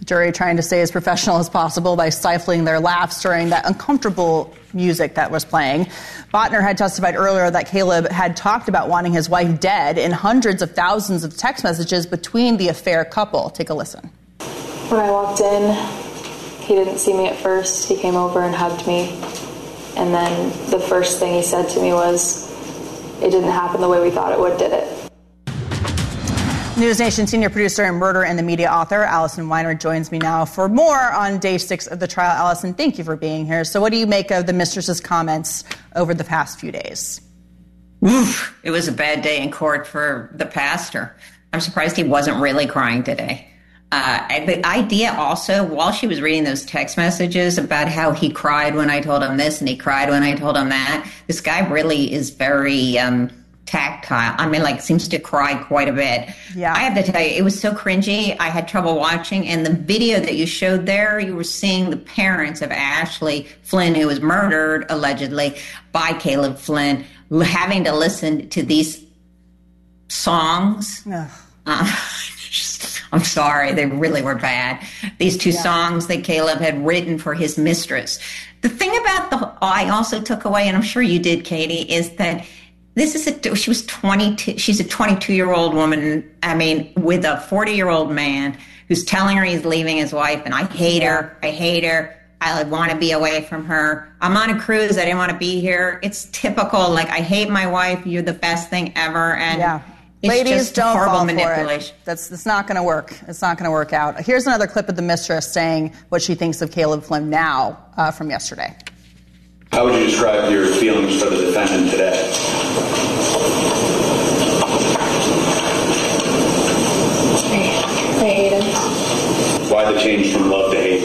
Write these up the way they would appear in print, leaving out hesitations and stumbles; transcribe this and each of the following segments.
Jury trying to stay as professional as possible by stifling their laughs during that uncomfortable music that was playing. Botner had testified earlier that Caleb had talked about wanting his wife dead in hundreds of thousands of text messages between the affair couple. Take a listen. When I walked in, he didn't see me at first. He came over and hugged me. And then the first thing he said to me was, "It didn't happen the way we thought it would, did it?" News Nation senior producer and Murder in the Media author Allison Weiner joins me now for more on day 6 of the trial. Allison, thank you for being here. So what do you make of the mistress's comments over the past few days? Oof, it was a bad day in court for the pastor. I'm surprised he wasn't really crying today. The idea also, while she was reading those text messages about how he cried when I told him this and he cried when I told him that, this guy really is very tactile. I mean, like, seems to cry quite a bit. Yeah. I have to tell you, it was so cringy. I had trouble watching. And the video that you showed there, you were seeing the parents of Ashley Flynn, who was murdered, allegedly, by Caleb Flynn, having to listen to these songs. I'm sorry, they really were bad. These two songs that Caleb had written for his mistress. The thing about I also took away, and I'm sure you did, Katie, is that she was 22. She's a 22-year-old woman, I mean, with a 40-year-old man who's telling her he's leaving his wife, and I hate her. I want to be away from her. I'm on a cruise. I didn't want to be here. It's typical. Like, I hate my wife. You're the best thing ever. And it's ladies, just don't horrible fall manipulation. For it. It's not going to work. It's not going to work out. Here's another clip of the mistress saying what she thinks of Caleb Flynn now from yesterday. How would you describe your feelings for the defendant today? I hate him. Why the change from love to hate?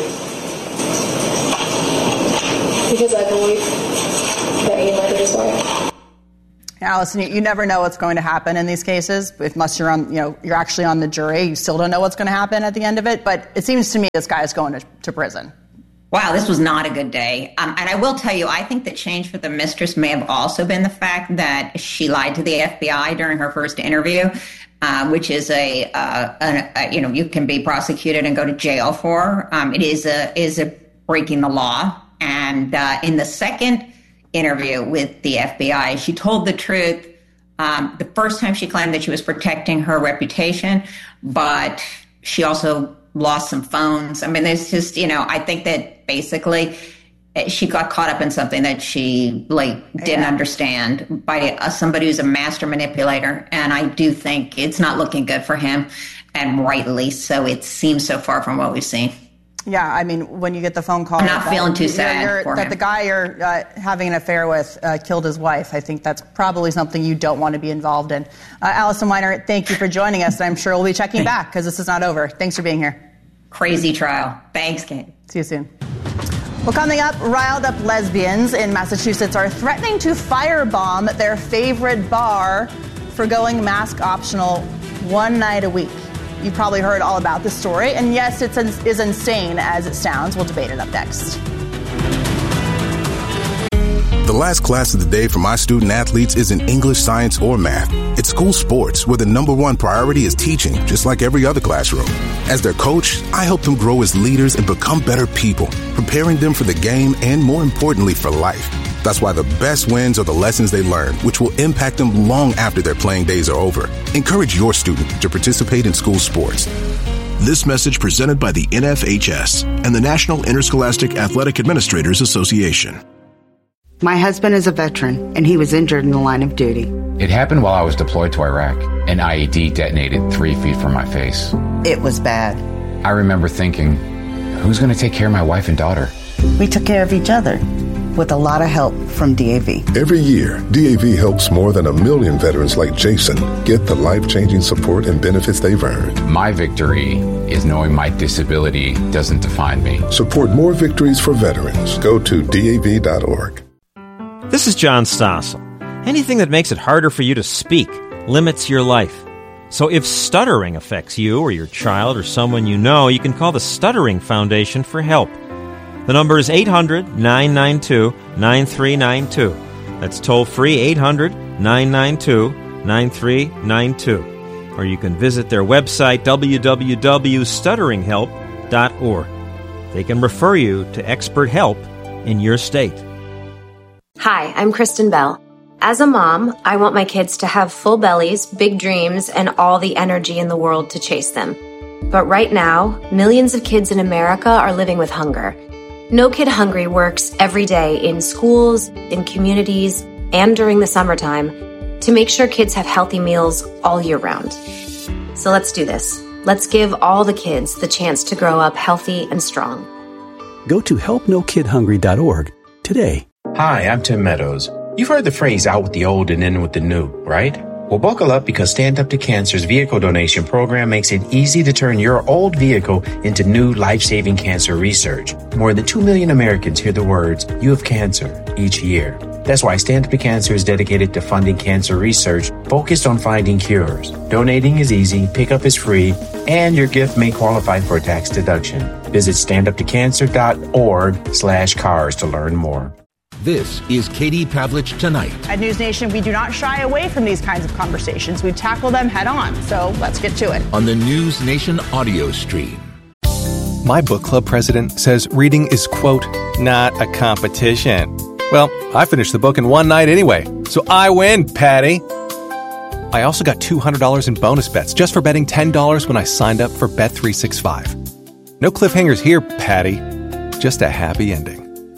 Because I believe that he murdered his wife. Allison, you never know what's going to happen in these cases, unless you're actually on the jury. You still don't know what's going to happen at the end of it. But it seems to me this guy is going to prison. Wow, this was not a good day. And I will tell you, I think the change for the mistress may have also been the fact that she lied to the FBI during her first interview, which is you can be prosecuted and go to jail for. It is a breaking the law. And in the second interview with the FBI, she told the truth. The first time she claimed that she was protecting her reputation, but she also lost some phones. I mean, there's just, I think that basically she got caught up in something that she didn't understand by somebody who's a master manipulator. And I do think it's not looking good for him, and rightly so. It seems so far from what we've seen. Yeah, I mean, when you get the phone call... I'm not feeling too sad for him. That the guy you're having an affair with killed his wife, I think that's probably something you don't want to be involved in. Allison Weiner, thank you for joining us. I'm sure we'll be checking back because this is not over. Thanks for being here. Crazy trial. Thanks, Kate. See you soon. Well, coming up, riled up lesbians in Massachusetts are threatening to firebomb their favorite bar for going mask optional one night a week. You've probably heard all about this story, and yes, it's as insane as it sounds. We'll debate it up next. The last class of the day for my student athletes isn't English, science, or math. It's school sports, where the number one priority is teaching, just like every other classroom. As their coach, I help them grow as leaders and become better people, preparing them for the game and, more importantly, for life. That's why the best wins are the lessons they learn, which will impact them long after their playing days are over. Encourage your student to participate in school sports. This message presented by the NFHS and the National Interscholastic Athletic Administrators Association. My husband is a veteran, and he was injured in the line of duty. It happened while I was deployed to Iraq. An IED detonated 3 feet from my face. It was bad. I remember thinking, who's going to take care of my wife and daughter? We took care of each other, with a lot of help from DAV. Every year, DAV helps more than 1 million veterans like Jason get the life-changing support and benefits they've earned. My victory is knowing my disability doesn't define me. Support more victories for veterans. Go to DAV.org. This is John Stossel. Anything that makes it harder for you to speak limits your life. So if stuttering affects you or your child or someone you know, you can call the Stuttering Foundation for help. The number is 800-992-9392. That's toll-free, 800-992-9392. Or you can visit their website, www.stutteringhelp.org. StandUpToCancer.org. They can refer you to expert help in your state. Hi, I'm Kristen Bell. As a mom, I want my kids to have full bellies, big dreams, and all the energy in the world to chase them. But right now, millions of kids in America are living with hunger. No Kid Hungry works every day in schools, in communities, and during the summertime to make sure kids have healthy meals all year round. So let's do this. Let's give all the kids the chance to grow up healthy and strong. Go to helpnokidhungry.org today. Hi, I'm Tim Meadows. You've heard the phrase out with the old and in with the new, right? Well, buckle up because Stand Up to Cancer's vehicle donation program makes it easy to turn your old vehicle into new life-saving cancer research. More than 2 million Americans hear the words, "You have cancer," each year. That's why Stand Up to Cancer is dedicated to funding cancer research focused on finding cures. Donating is easy, pickup is free, and your gift may qualify for a tax deduction. Visit standuptocancer.org/cars to learn more. This is Katie Pavlich Tonight. At News Nation, we do not shy away from these kinds of conversations. We tackle them head on. So let's get to it. On the News Nation audio stream. My book club president says reading is, quote, not a competition. Well, I finished the book in one night anyway, so I win, Patty. I also got $200 in bonus bets just for betting $10 when I signed up for Bet365. No cliffhangers here, Patty. Just a happy ending.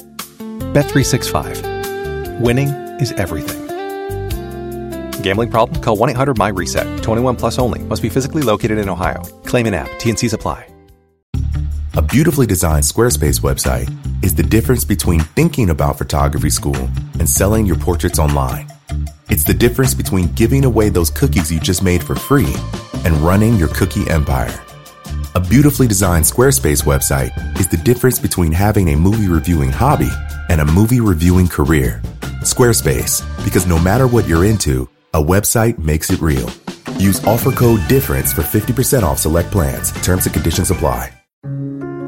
Bet365. Winning is everything. Gambling problem? Call 1-800-MY-RESET. 21 plus only. Must be physically located in Ohio. Claim in app. T&Cs apply. A beautifully designed Squarespace website is the difference between thinking about photography school and selling your portraits online. It's the difference between giving away those cookies you just made for free and running your cookie empire. A beautifully designed Squarespace website is the difference between having a movie reviewing hobby and a movie reviewing career. Squarespace, because no matter what you're into, a website makes it real. Use offer code DIFFERENCE for 50% off select plans. Terms and conditions apply.